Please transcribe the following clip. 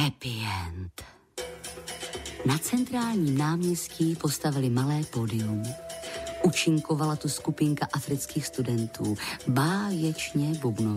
Happy end. Na centrálním náměstí postavili malé pódium. Účinkovala tu skupinka afrických studentů. Báječně bubnovali.